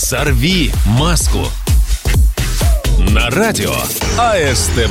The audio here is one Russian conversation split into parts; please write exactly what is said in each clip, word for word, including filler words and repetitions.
«Сорви маску» на радио АСТВ.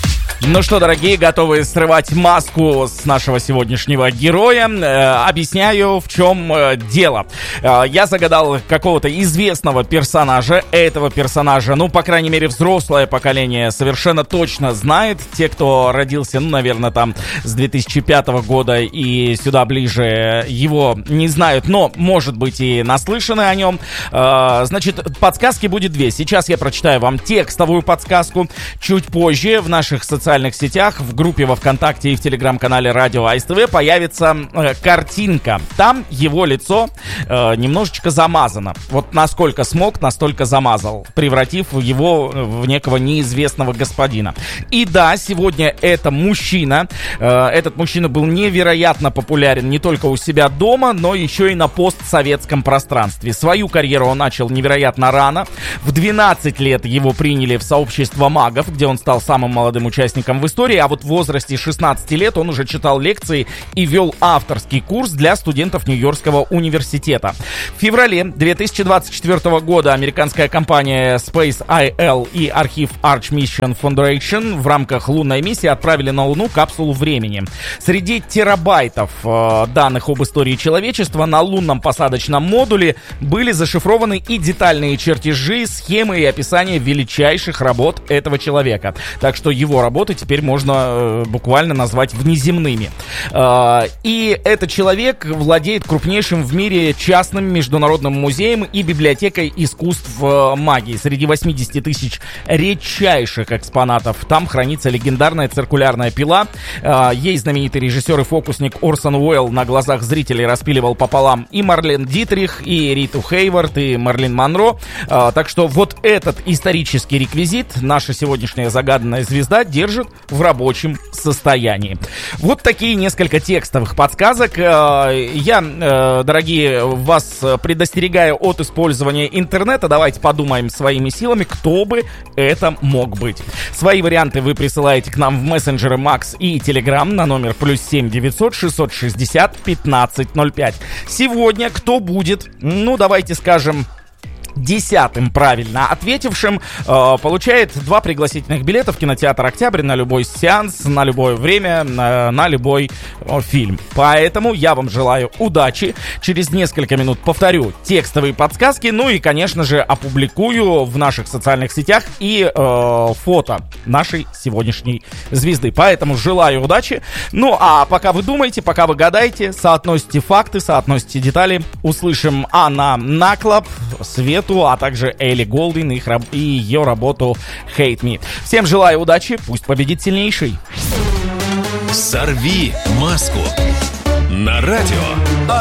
Ну что, дорогие, готовы срывать маску с нашего сегодняшнего героя? Э, объясняю, в чем э, дело. Э, я загадал какого-то известного персонажа. Этого персонажа, ну, по крайней мере, взрослое поколение совершенно точно знает. Те, кто родился, ну, наверное, там с две тысячи пятого года и сюда ближе, его не знают, но, может быть, и наслышаны о нем. Э, значит, подсказки будет две. Сейчас я прочитаю вам текстовую подсказку. Чуть позже в наших социальных В социальных сетях, в группе во ВКонтакте и в телеграм-канале Радио АСТВ появится э, картинка. Там его лицо э, немножечко замазано. Вот насколько смог, настолько замазал, превратив его в некого неизвестного господина. И да, сегодня это мужчина. Э, этот мужчина был невероятно популярен не только у себя дома, но еще и на постсоветском пространстве. Свою карьеру он начал невероятно рано. В двенадцать лет его приняли в сообщество магов, где он стал самым молодым участником в истории, а вот в возрасте шестнадцати лет он уже читал лекции и вел авторский курс для студентов Нью-Йоркского университета. В феврале две тысячи двадцать четвёртого года американская компания Space ай эл и архив Arch Mission Foundation в рамках лунной миссии отправили на Луну капсулу времени. Среди терабайтов э, данных об истории человечества на лунном посадочном модуле были зашифрованы и детальные чертежи, схемы и описания величайших работ этого человека. Так что его работы теперь можно э, буквально назвать внеземными. Э, и этот человек владеет крупнейшим в мире частным международным музеем и библиотекой искусств э, магии. Среди восьмидесяти тысяч редчайших экспонатов там хранится легендарная циркулярная пила. Э, ей знаменитый режиссер и фокусник Орсон Уэлл на глазах зрителей распиливал пополам и Марлен Дитрих, и Риту Хейворд, и Марлин Монро. Э, так что вот этот исторический реквизит наша сегодняшняя загаданная звезда держит в рабочем состоянии. Вот такие несколько текстовых подсказок. Я, дорогие, вас предостерегаю от использования интернета. Давайте подумаем своими силами, кто бы это мог быть. Свои варианты вы присылаете к нам в мессенджеры Макс и Телеграм на номер плюс семь девятьсот шестьсот шестьдесят пятнадцать ноль пять. Сегодня кто будет, ну, давайте скажем, десятым правильно ответившим, э, получает два пригласительных билета в кинотеатр «Октябрь» на любой сеанс, на любое время, на, на любой э, фильм. Поэтому я вам желаю удачи. Через несколько минут повторю текстовые подсказки, ну и, конечно же, опубликую в наших социальных сетях и э, фото нашей сегодняшней звезды. Поэтому желаю удачи. Ну, а пока вы думаете, пока вы гадаете, соотносите факты, соотносите детали, услышим Анна Наклап, Свет, а также Элли Голдин и, раб- и ее работу «Hate Me». Всем желаю удачи, пусть победит сильнейший. «Сорви маску» на радио